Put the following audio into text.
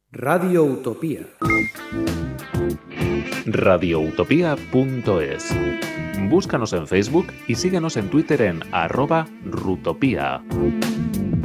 Radio Utopía. radioutopía.es. Búscanos en Facebook y síguenos en Twitter en @rutopía.